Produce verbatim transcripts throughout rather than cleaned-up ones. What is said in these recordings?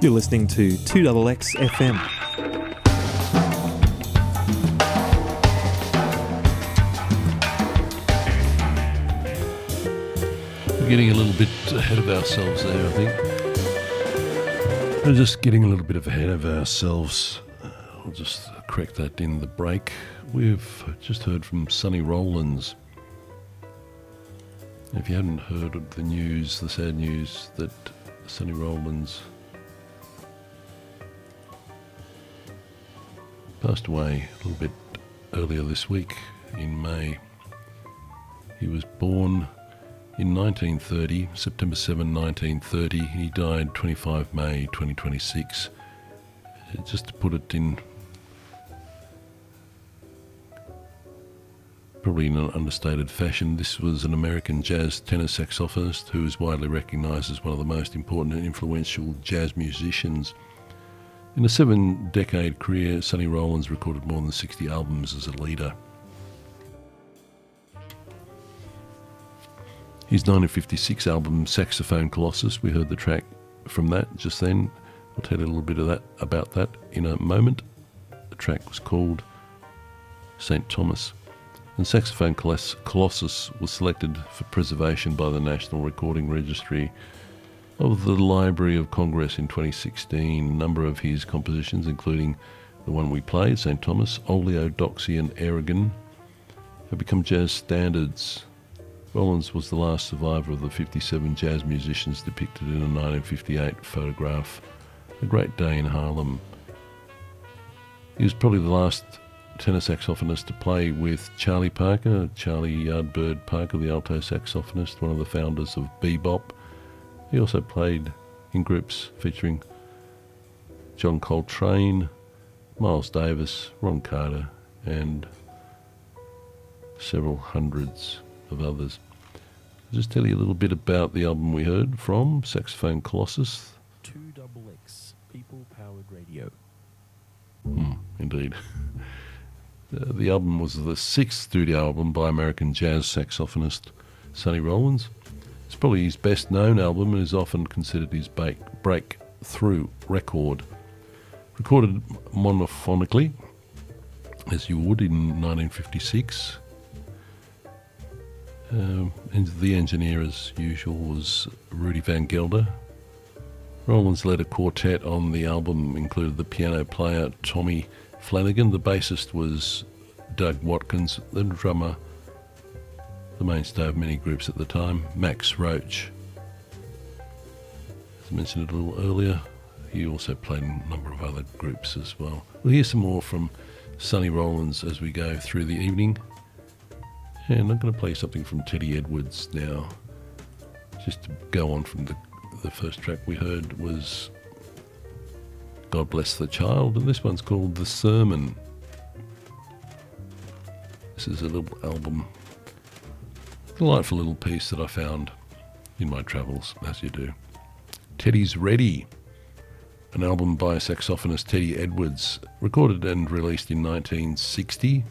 You're listening to two X X F M. We're getting a little bit ahead of ourselves there, I think. We're just getting a little bit ahead of ourselves. Uh, I'll just correct that in the break. We've just heard from Sonny Rollins. If you hadn't heard of the news, the sad news that Sonny Rollins passed away a little bit earlier this week in May. He was born in nineteen thirty, September seventh, nineteen thirty. He died twenty-fifth of May twenty twenty-six. Just to put it in probably in an understated fashion, this was an American jazz tenor saxophonist who is widely recognised as one of the most important and influential jazz musicians. In a seven-decade career, Sonny Rollins recorded more than sixty albums as a leader. His nineteen fifty-six album, Saxophone Colossus, we heard the track from that just then. I'll tell you a little bit of that about that in a moment. The track was called Saint Thomas. And Saxophone Colossus was selected for preservation by the National Recording Registry of the Library of Congress in twenty sixteen. A number of his compositions, including the one we played, Saint Thomas, Oleo, Doxy and Aragon, have become jazz standards. Rollins was the last survivor of the fifty-seven jazz musicians depicted in a nineteen fifty-eight photograph, A Great Day in Harlem. He was probably the last tenor saxophonist to play with Charlie Parker, Charlie Yardbird Parker, the alto saxophonist, one of the founders of bebop. He also played in groups featuring John Coltrane, Miles Davis, Ron Carter, and several hundreds of others. I'll just tell you a little bit about the album we heard from, Saxophone Colossus. two X X, people-powered radio. Hmm, indeed. Uh, the album was the sixth studio album by American jazz saxophonist Sonny Rollins. It's probably his best-known album and is often considered his break, breakthrough record. Recorded monophonically, as you would in nineteen fifty-six. Um, and the engineer, as usual, was Rudy Van Gelder. Rollins led a quartet on the album, included the piano player Tommy Flanagan. The bassist was Doug Watkins, the drummer, the mainstay of many groups at the time, Max Roach. As I mentioned a little earlier, he also played in a number of other groups as well. We'll hear some more from Sonny Rollins as we go through the evening. And I'm going to play something from Teddy Edwards now. Just to go on from the, the first track we heard was God Bless the Child, and this one's called The Sermon. This is a little album, a delightful little piece that I found in my travels, as you do. Teddy's Ready, an album by saxophonist Teddy Edwards, recorded and released in nineteen sixty.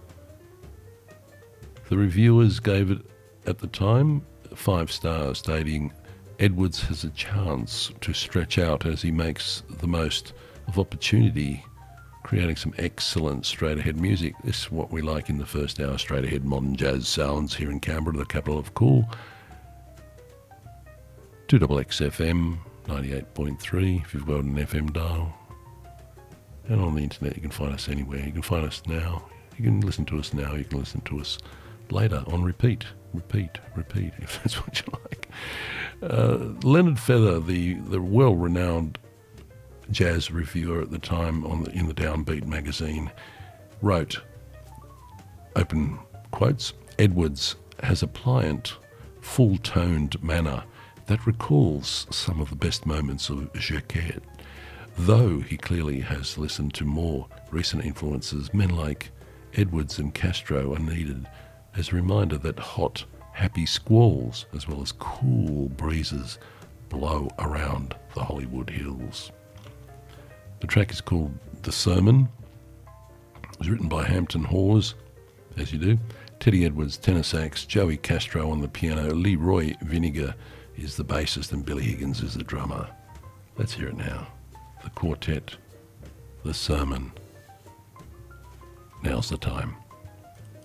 The reviewers gave it, at the time, five stars, stating, Edwards has a chance to stretch out as he makes the most of opportunity, creating some excellent straight-ahead music. This is what we like in the first hour, straight-ahead modern jazz sounds here in Canberra, the capital of cool. two X X F M, ninety-eight point three, if you've got an F M dial. And on the internet, you can find us anywhere. You can find us now. You can listen to us now. You can listen to us later on repeat, repeat, repeat, if that's what you like. Uh, Leonard Feather, the, the well-renowned jazz reviewer at the time on the, in the Downbeat magazine, wrote, open quotes, Edwards has a pliant, full-toned manner that recalls some of the best moments of Jacquet, though he clearly has listened to more recent influences. Men like Edwards and Castro are needed as a reminder that hot, happy squalls as well as cool breezes blow around the Hollywood Hills. The track is called The Sermon. It was written by Hampton Hawes, as you do. Teddy Edwards, tenor sax, Joey Castro on the piano, Leroy Vinegar is the bassist, and Billy Higgins is the drummer. Let's hear it now. quartet, The Sermon. Now's the time.